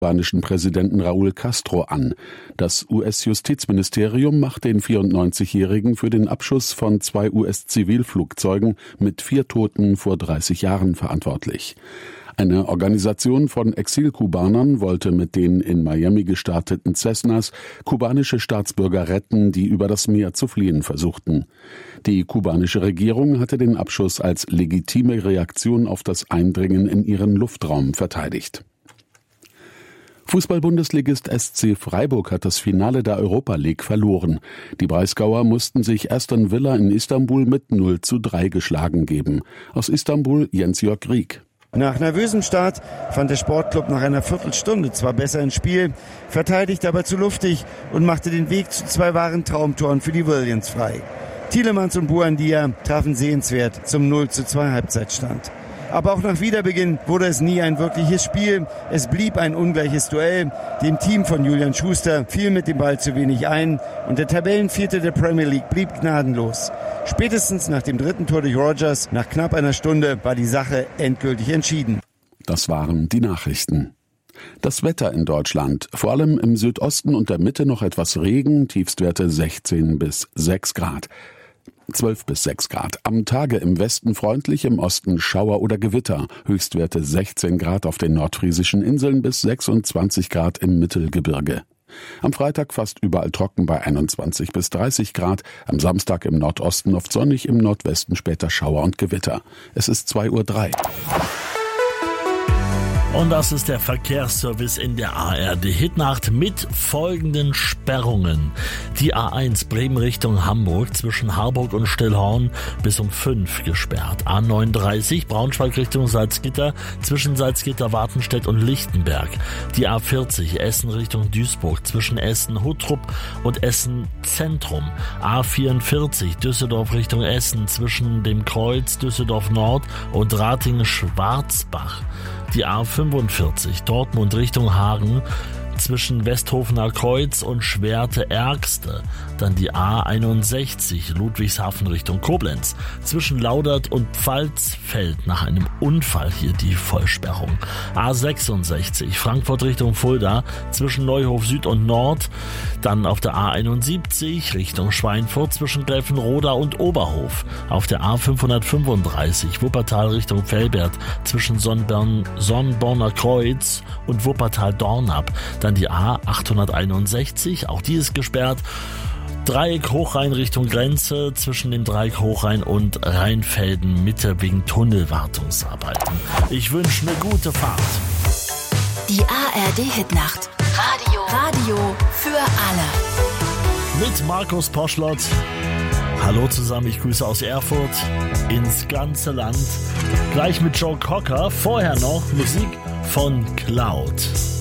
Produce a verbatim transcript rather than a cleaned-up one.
kubanischen Präsidenten Raúl Castro an. Das U S-Justizministerium macht den vierundneunzigjährigen für den Abschuss von zwei U S-Zivilflugzeugen mit vier Toten vor dreißig Jahren verantwortlich. Eine Organisation von Exilkubanern wollte mit den in Miami gestarteten Cessnas kubanische Staatsbürger retten, die über das Meer zu fliehen versuchten. Die kubanische Regierung hatte den Abschuss als legitime Reaktion auf das Eindringen in ihren Luftraum verteidigt. Fußball-Bundesligist S C Freiburg hat das Finale der Europa League verloren. Die Breisgauer mussten sich Aston Villa in Istanbul mit null zu drei geschlagen geben. Aus Istanbul Jens-Jörg Rieck. Nach nervösem Start fand der Sportclub nach einer Viertelstunde zwar besser ins Spiel, verteidigte aber zu luftig und machte den Weg zu zwei wahren Traumtoren für die Williams frei. Tielemans und Buendia trafen sehenswert zum null zu zwei Halbzeitstand. Aber auch nach Wiederbeginn wurde es nie ein wirkliches Spiel. Es blieb ein ungleiches Duell. Dem Team von Julian Schuster fiel mit dem Ball zu wenig ein und der Tabellenvierte der Premier League blieb gnadenlos. Spätestens nach dem dritten Tor durch Rodgers, nach knapp einer Stunde, war die Sache endgültig entschieden. Das waren die Nachrichten. Das Wetter in Deutschland, vor allem im Südosten und der Mitte noch etwas Regen, Tiefstwerte sechzehn bis sechs Grad. zwölf bis sechs Grad. Am Tage im Westen freundlich, im Osten Schauer oder Gewitter. Höchstwerte sechzehn Grad auf den nordfriesischen Inseln bis sechsundzwanzig Grad im Mittelgebirge. Am Freitag fast überall trocken bei einundzwanzig bis dreißig Grad. Am Samstag im Nordosten oft sonnig, im Nordwesten später Schauer und Gewitter. Es ist zwei Uhr drei. Und das ist der Verkehrsservice in der A R D-Hitnacht mit folgenden Sperrungen. Die A eins Bremen Richtung Hamburg zwischen Harburg und Stillhorn bis um fünf gesperrt. A neununddreißig Braunschweig Richtung Salzgitter zwischen Salzgitter, Wartenstedt und Lichtenberg. Die A vierzig Essen Richtung Duisburg zwischen Essen-Huttrup und Essen-Zentrum. A vierundvierzig Düsseldorf Richtung Essen zwischen dem Kreuz Düsseldorf Nord und Ratingen-Schwarzbach. Die A fünfundvierzig Dortmund Richtung Hagen zwischen Westhofener Kreuz und Schwerte-Ergste. Dann die A einundsechzig Ludwigshafen Richtung Koblenz zwischen Laudert und Pfalzfeld nach einem Unfall hier die Vollsperrung. A sechsundsechzig Frankfurt Richtung Fulda zwischen Neuhof Süd und Nord. Dann auf der A einundsiebzig Richtung Schweinfurt zwischen Gräfenroda und Oberhof. Auf der A fünfhundertfünfunddreißig Wuppertal Richtung Velbert zwischen Sonnborn, Sonnborner Kreuz und Wuppertal-Dornab. Dann die A achthunderteinundsechzig, auch die ist gesperrt. Dreieck Hochrhein Richtung Grenze zwischen dem Dreieck Hochrhein und Rheinfelden Mitte wegen Tunnelwartungsarbeiten. Ich wünsche eine gute Fahrt. Die A R D-Hitnacht. Radio. Radio für alle. Mit Markus Poschlott. Hallo zusammen, ich grüße aus Erfurt ins ganze Land. Gleich mit Joe Cocker. Vorher noch Musik von Cloud.